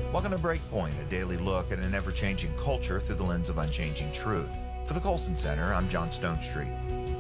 Welcome to Breakpoint, a daily look at an ever-changing culture through the lens of unchanging truth. For the Colson Center, I'm John Stonestreet.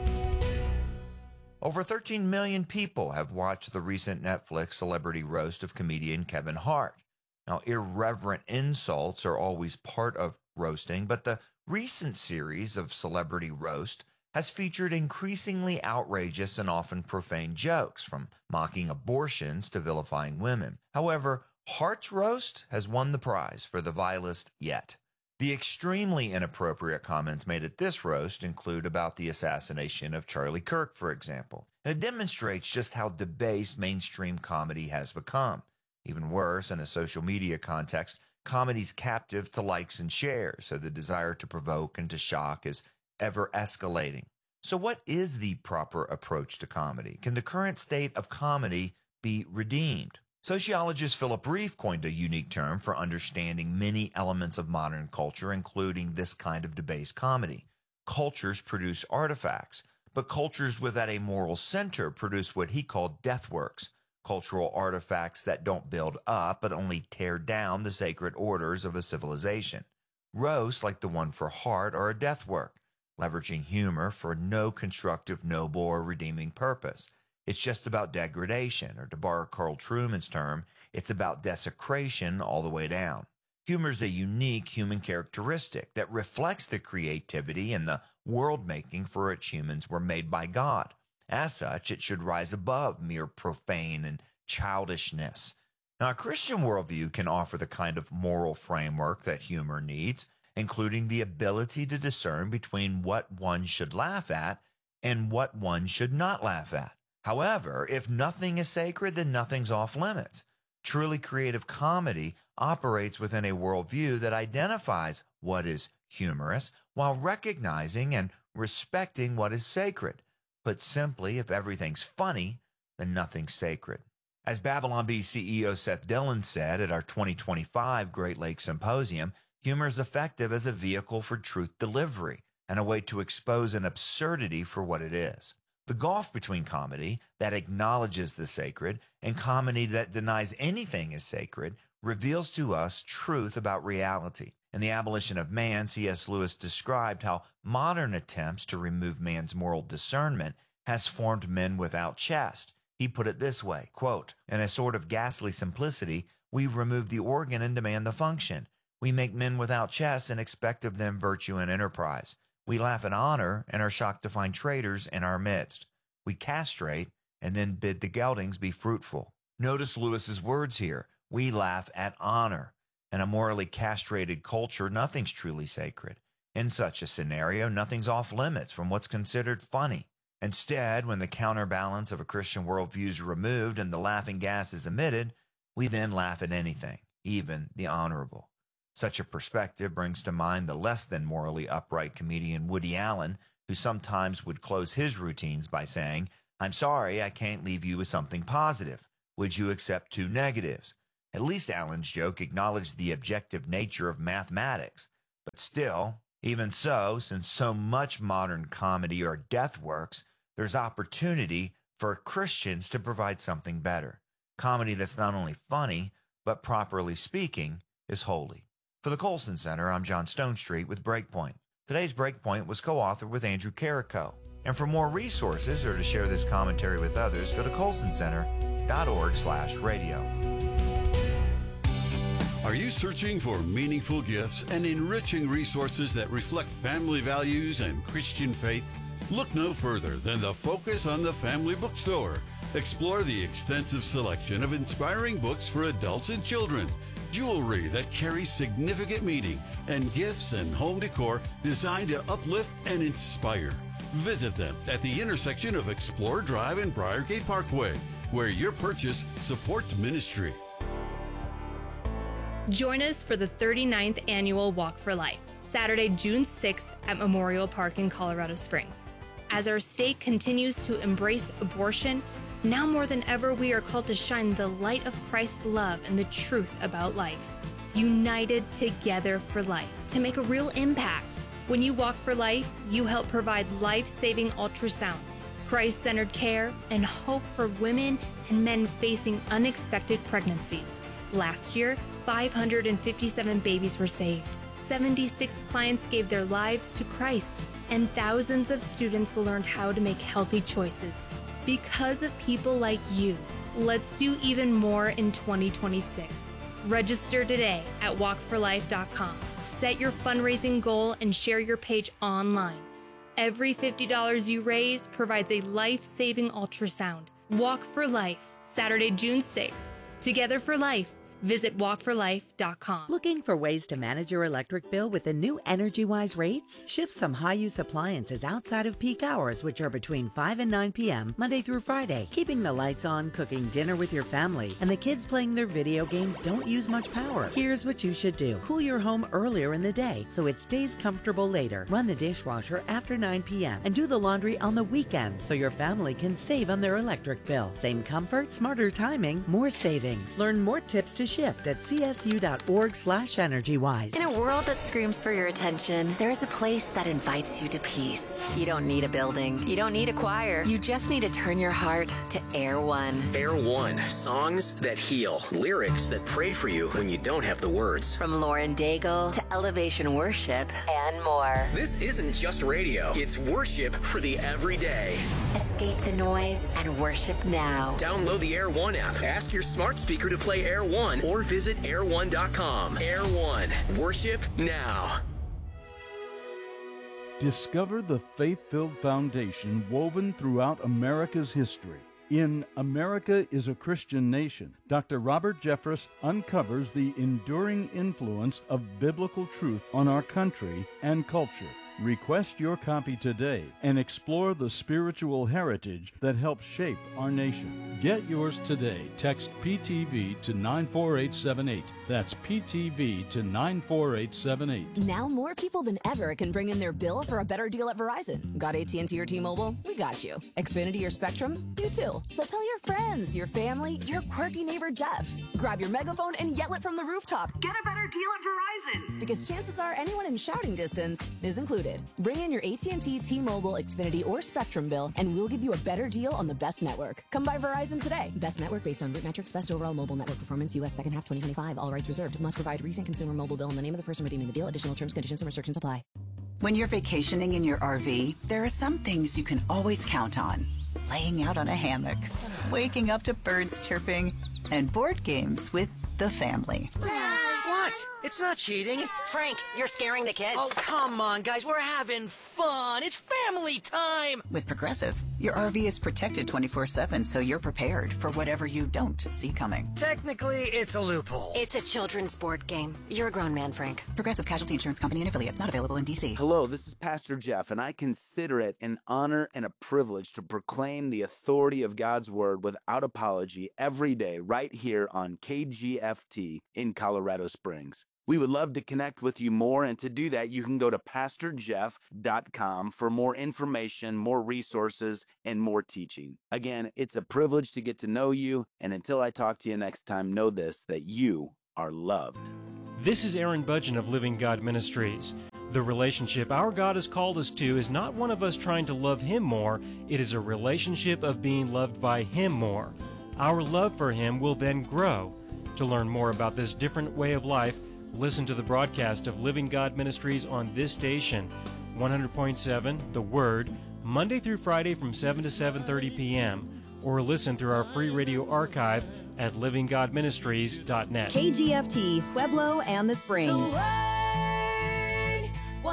Over 13 million people have watched the recent Netflix celebrity roast of comedian Kevin Hart. Now, irreverent insults are always part of roasting, but the recent series of celebrity roast has featured increasingly outrageous and often profane jokes, from mocking abortions to vilifying women. However, Hart's roast has won the prize for the vilest yet. The extremely inappropriate comments made at this roast include about the assassination of Charlie Kirk, for example. And it demonstrates just how debased mainstream comedy has become. Even worse, in a social media context, comedy's captive to likes and shares, so the desire to provoke and to shock is ever escalating. So what is the proper approach to comedy? Can the current state of comedy be redeemed? Sociologist Philip Reeve coined a unique term for understanding many elements of modern culture, including this kind of debased comedy. Cultures produce artifacts, but cultures without a moral center produce what he called deathworks, cultural artifacts that don't build up but only tear down the sacred orders of a civilization. Roasts like the one for Hart are a deathwork, leveraging humor for no constructive, noble, or redeeming purpose. It's just about degradation, or to borrow Carl Trueman's term, it's about desecration all the way down. Humor is a unique human characteristic that reflects the creativity and the world-making for which humans were made by God. As such, it should rise above mere profane and childishness. Now, a Christian worldview can offer the kind of moral framework that humor needs, including the ability to discern between what one should laugh at and what one should not laugh at. However, if nothing is sacred, then nothing's off limits. Truly creative comedy operates within a worldview that identifies what is humorous while recognizing and respecting what is sacred. Put simply, if everything's funny, then nothing's sacred. As Babylon Bee CEO Seth Dillon said at our 2025 Great Lakes Symposium, humor is effective as a vehicle for truth delivery and a way to expose an absurdity for what it is. The gulf between comedy that acknowledges the sacred and comedy that denies anything is sacred reveals to us truth about reality. In The Abolition of Man, C.S. Lewis described how modern attempts to remove man's moral discernment has formed men without chest. He put it this way, quote, "In a sort of ghastly simplicity, we remove the organ and demand the function. We make men without chest and expect of them virtue and enterprise. We laugh at honor and are shocked to find traitors in our midst. We castrate and then bid the geldings be fruitful." Notice Lewis's words here. We laugh at honor. In a morally castrated culture, nothing's truly sacred. In such a scenario, nothing's off limits from what's considered funny. Instead, when the counterbalance of a Christian worldview is removed and the laughing gas is emitted, we then laugh at anything, even the honorable. Such a perspective brings to mind the less than morally upright comedian Woody Allen, who sometimes would close his routines by saying, "I'm sorry, I can't leave you with something positive. Would you accept 2 negatives?" At least Allen's joke acknowledged the objective nature of mathematics. But still, even so, since so much modern comedy are death works, there's opportunity for Christians to provide something better. Comedy that's not only funny, but properly speaking, is holy. For the Colson Center, I'm John Stonestreet with Breakpoint. Today's Breakpoint was co-authored with Andrew Carrico. And for more resources or to share this commentary with others, go to colsoncenter.org/radio. Are you searching for meaningful gifts and enriching resources that reflect family values and Christian faith? Look no further than the Focus on the Family Bookstore. Explore the extensive selection of inspiring books for adults and children, jewelry that carries significant meaning, and gifts and home decor designed to uplift and inspire. Visit them at the intersection of Explorer Drive and Briargate Parkway, where your purchase supports ministry. Join us for the 39th Annual Walk for Life, Saturday, June 6th at Memorial Park in Colorado Springs. As our state continues to embrace abortion, now more than ever we are called to shine the light of Christ's love and the truth about life. United together for life to make a real impact. When you walk for life, you help provide life-saving ultrasounds, Christ-centered care, and hope for women and men facing unexpected pregnancies. Last year, 557 babies were saved. 76 clients gave their lives to Christ, and thousands of students learned how to make healthy choices. Because of people like you, let's do even more in 2026. Register today at walkforlife.com. Set your fundraising goal and share your page online. Every $50 you raise provides a life-saving ultrasound. Walk for Life, Saturday, June 6th. Together for Life. Visit walkforlife.com. Looking for ways to manage your electric bill with the new EnergyWise rates? Shift some high-use appliances outside of peak hours, which are between 5 and 9 p.m., Monday through Friday. Keeping the lights on, cooking dinner with your family, and the kids playing their video games don't use much power. Here's what you should do. Cool your home earlier in the day so it stays comfortable later. Run the dishwasher after 9 p.m. and do the laundry on the weekends so your family can save on their electric bill. Same comfort, smarter timing, more savings. Learn more tips to shift at csu.org/EnergyWise. In a world that screams for your attention, there is a place that invites you to peace. You don't need a building. You don't need a choir. You just need to turn your heart to Air One. Air One, songs that heal, lyrics that pray for you when you don't have the words. From Lauren Daigle to Elevation Worship and more. This isn't just radio. It's worship for the everyday. Escape the noise and worship now. Download the Air One app. Ask your smart speaker to play Air One or visit air1.com. Air One, worship now. Discover the faith-filled foundation woven throughout America's history. In America is a Christian Nation, Dr. Robert Jeffress uncovers the enduring influence of biblical truth on our country and culture. Request your copy today and explore the spiritual heritage that helps shape our nation. Get yours today. Text PTV to 94878. That's PTV to 94878. Now more people than ever can bring in their bill for a better deal at Verizon. Got AT&T or T-Mobile? We got you. Xfinity or Spectrum? You too. So tell your friends, your family, your quirky neighbor Jeff. Grab your megaphone and yell it from the rooftop. Get a better deal at Verizon. Because chances are anyone in shouting distance is included. Bring in your AT&T, T-Mobile, Xfinity, or Spectrum bill, and we'll give you a better deal on the best network. Come by Verizon today. Best network based on root metrics, best overall mobile network performance, U.S. second half 2025. All rights reserved. Must provide recent consumer mobile bill and the name of the person redeeming the deal. Additional terms, conditions, and restrictions apply. When you're vacationing in your RV, there are some things you can always count on. Laying out on a hammock, waking up to birds chirping, and board games with the family. What? It's not cheating. Frank, you're scaring the kids. Oh, come on, guys. We're having fun. It's family time. With Progressive, your RV is protected 24/7, so you're prepared for whatever you don't see coming. Technically, it's a loophole. It's a children's board game. You're a grown man, Frank. Progressive Casualty Insurance Company and affiliates, not available in D.C. Hello, this is Pastor Jeff, and I consider it an honor and a privilege to proclaim the authority of God's Word without apology every day right here on KGFT in Colorado Springs. We would love to connect with you more, and to do that, you can go to PastorJeff.com for more information, more resources, and more teaching. Again, it's a privilege to get to know you, and until I talk to you next time, know this, that you are loved. This is Aaron Budgeon of Living God Ministries. The relationship our God has called us to is not one of us trying to love Him more. It is a relationship of being loved by Him more. Our love for Him will then grow. To learn more about this different way of life, listen to the broadcast of Living God Ministries on this station, 100.7 The Word, Monday through Friday from 7 to 7:30 p.m., or listen through our free radio archive at livinggodministries.net. KGFT, Pueblo and the Springs. The Word,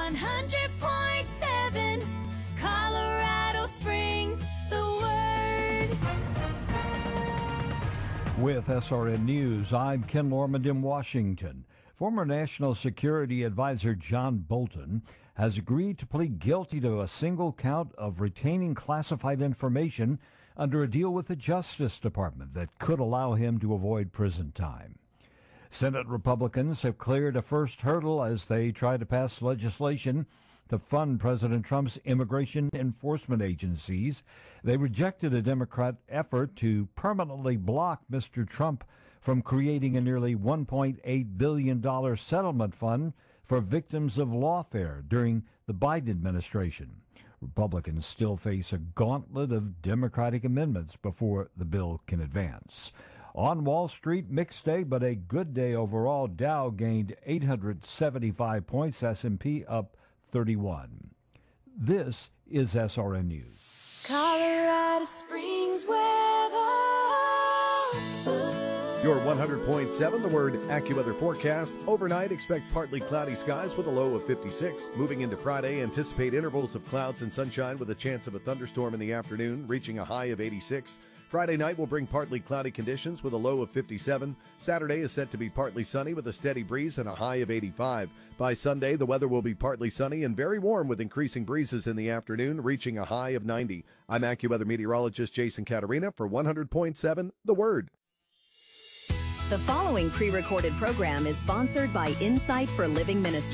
100.7 Colorado Springs. The Word. With SRN News, I'm Ken Lormand in Washington. Former National Security Advisor John Bolton has agreed to plead guilty to a single count of retaining classified information under a deal with the Justice Department that could allow him to avoid prison time. Senate Republicans have cleared a first hurdle as they try to pass legislation to fund President Trump's immigration enforcement agencies. They rejected a Democrat effort to permanently block Mr. Trump from creating a nearly $1.8 billion settlement fund for victims of lawfare during the Biden administration. Republicans still face a gauntlet of Democratic amendments before the bill can advance. On Wall Street, mixed day, but a good day overall. Dow gained 875 points, S&P up 31. This is SRN News. Colorado Springs weather. Your 100.7, the Word AccuWeather forecast. Overnight, expect partly cloudy skies with a low of 56. Moving into Friday, anticipate intervals of clouds and sunshine with a chance of a thunderstorm in the afternoon, reaching a high of 86. Friday night will bring partly cloudy conditions with a low of 57. Saturday is set to be partly sunny with a steady breeze and a high of 85. By Sunday, the weather will be partly sunny and very warm with increasing breezes in the afternoon, reaching a high of 90. I'm AccuWeather meteorologist Jason Caterina for 100.7, The Word. The following pre-recorded program is sponsored by Insight for Living Ministries.